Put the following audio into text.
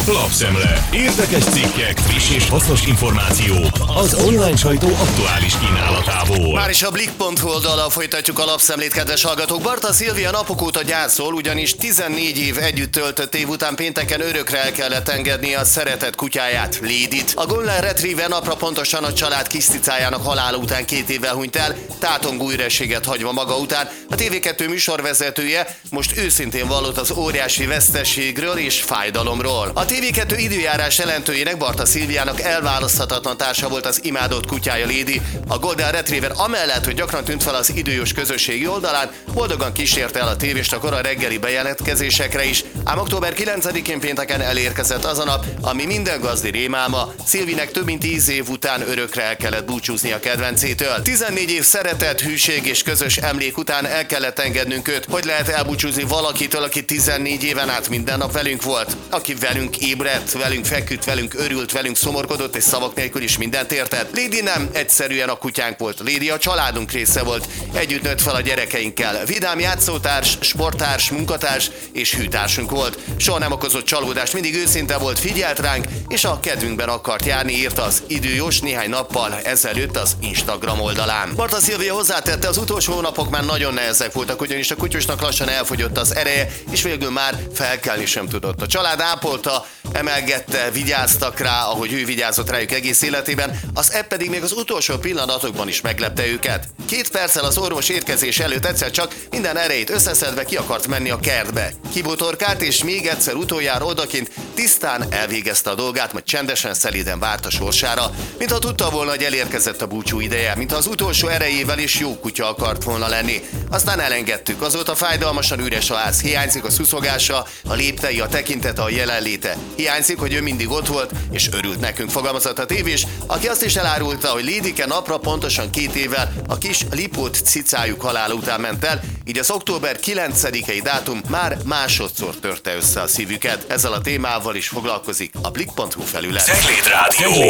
Lapszemle. Érdekes cikkek, friss és hasznos információ az online sajtó aktuális kínálatából. Már is a Blick.hu oldalon folytatjuk a lapszemlét, kedves hallgatók. Barta Szilvia napok óta gyászol, ugyanis 14 év együtt töltött év után pénteken örökre el kellett engednie a szeretett kutyáját, Lady-t. A Golden Retriever napra pontosan a család kis cicájának halála után 2 évvel hunyt el, tátongó ürességet hagyva maga után. A TV2 műsorvezetője most őszintén vallott az óriási veszteségről és fájdalomról. A TV2 időjárás jelentőjének, Barta Szilviának elválaszthatatlan társa volt az imádott kutyája, Lady. A Golden Retriever amellett, hogy gyakran tűnt fel az időjós közösségi oldalán, boldogan kísérte el a tévést a kora reggeli bejelentkezésekre is, ám október 9-én pénteken elérkezett az a nap, ami minden gazdi rémálma. Szilvinek több mint 10 év után örökre el kellett búcsúzni a kedvencétől. 14 év szeretet, hűség és közös emlék után el kellett engednünk őt. Hogy lehet elbúcsúzni valakitől, aki 14 éven át minden nap velünk volt? Aki velünk ébredt, velünk feküdt, velünk örült, velünk szomorkodott és szavak nélkül is mindent értett. Lady nem egyszerűen a kutyánk volt. Lady a családunk része volt. Együtt nőtt fel a gyerekeinkkel. Vidám játszótárs, sporttárs, munkatárs és hűtársunk volt. Soha nem okozott csalódást, mindig őszinte volt, figyelt ránk, és a kedvünkben akart járni, írta az időjós néhány nappal ezelőtt az Instagram oldalán. Barta Szilvia hozzátette, az utolsó hónapok már nagyon nehezek voltak, ugyanis a kutyusnak lassan elfogyott az ereje, és végül már felkelni sem tudott. A család ápolta, emelgette, vigyáztak rá, ahogy ő vigyázott rájuk egész életében, az ebb pedig még az utolsó pillanatokban is meglepte őket. 2 perccel az orvos érkezés előtt egyszer csak minden erejét összeszedve ki akart menni a kertbe. Kibotorkált, és még egyszer utoljára odakint tisztán elvégezte a dolgát, majd csendesen, szelíden várt a sorsára, mintha tudta volna, hogy elérkezett a búcsú ideje, mintha az utolsó erejével is jó kutya akart volna lenni. Aztán elengedtük, azóta fájdalmasan üres a ház, hiányzik a szuszogása, a léptei, a tekintete, a jelenléte. Hiányzik, hogy ő mindig ott volt, és örült nekünk, fogalmazott a tévés, aki azt is elárulta, hogy Lady-ke napra pontosan 2 évvel a kis Lipót cicájuk halála után ment el, így az október 9-i dátum már másodszor törte össze a szívüket. Ezzel a témával is foglalkozik a Blick.hu felület. Cegléd Rádió.